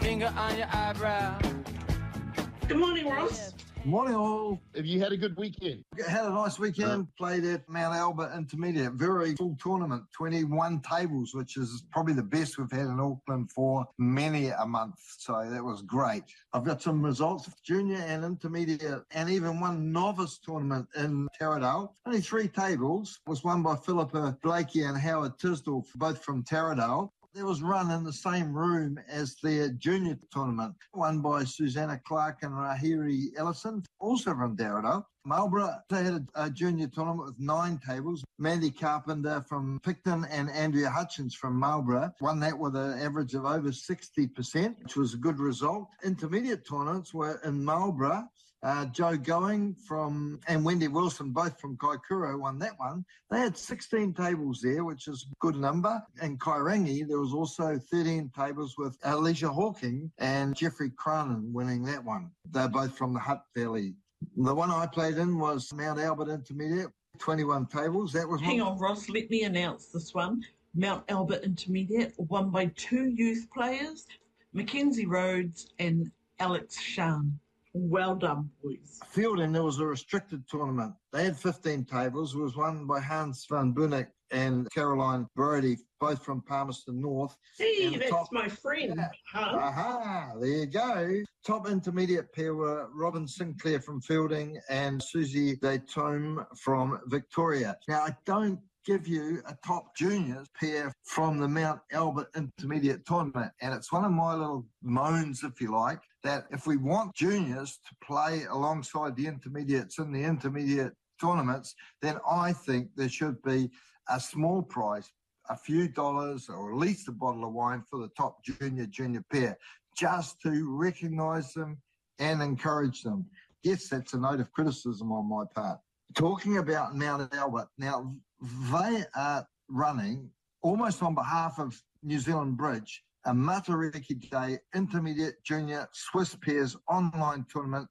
finger on your eyebrow. Good morning, Ross. Morning all. Have you had a good weekend? Had a nice weekend. Played at Mount Albert Intermediate. Very full tournament, 21 tables, which is probably the best we've had in Auckland for many a month. So that was great. I've got some results, junior and intermediate, and even one novice tournament in Taradale. Only 3 tables. It was won by Philippa Blakey and Howard Tisdall, both from Taradale. It was run in the same room as their junior tournament, won by Susanna Clark and Rahiri Ellison, also from Taradale. Marlborough, they had a junior tournament with 9 tables. Mandy Carpenter from Picton and Andrea Hutchins from Marlborough won that with an average of over 60%, which was a good result. Intermediate tournaments were in Marlborough. Joe Going and Wendy Wilson, both from Kaikoura, won that one. They had 16 tables there, which is a good number. In Kairangi, there was also 13 tables with Alicia Hawking and Jeffrey Cronin winning that one. They're both from the Hutt Valley. The one I played in was Mount Albert Intermediate, 21 tables. That was Hang on, Ross, let me announce this one. Mount Albert Intermediate, won by 2 youth players, Mackenzie Rhodes and Alex Shan. Well done, boys. Fielding, there was a restricted tournament. They had 15 tables. It was won by Hans van Bunnik and Caroline Brody, both from Palmerston North. Hey, that's my friend. Yeah. Huh? Aha, there you go. Top intermediate pair were Robin Sinclair from Fielding and Susie Daytome from Victoria. Now, I don't give you a top juniors pair from the Mount Albert Intermediate Tournament. And it's one of my little moans, if you like, that if we want juniors to play alongside the intermediates in the intermediate tournaments, then I think there should be a small prize, a few dollars or at least a bottle of wine for the top junior pair, just to recognise them and encourage them. Yes, that's a note of criticism on my part. Talking about Mount Albert, now they are running, almost on behalf of New Zealand Bridge, a Matariki Day Intermediate Junior Swiss Pairs online tournament,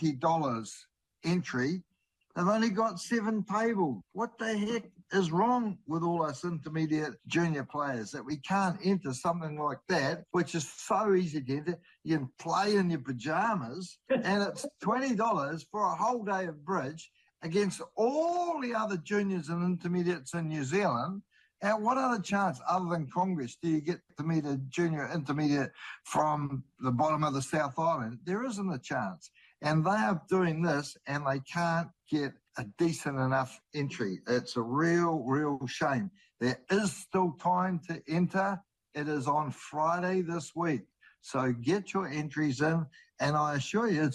$20 entry. They've only got 7 tables. What the heck is wrong with all us intermediate junior players that we can't enter something like that, which is so easy to enter? You can play in your pajamas and it's $20 for a whole day of bridge against all the other juniors and intermediates in New Zealand. And what other chance other than Congress do you get to meet a junior intermediate from the bottom of the South Island? There isn't a chance. And they are doing this and they can't get a decent enough entry. It's a real shame. There is still time to enter. It is on Friday this week. So get your entries in. And I assure you, it's